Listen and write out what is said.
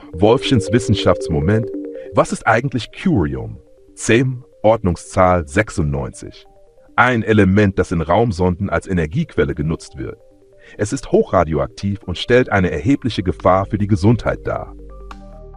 Wolfchens Wissenschaftsmoment. Was ist eigentlich Curium? CEM, Ordnungszahl 96. Ein Element, das in Raumsonden als Energiequelle genutzt wird. Es ist hochradioaktiv und stellt eine erhebliche Gefahr für die Gesundheit dar.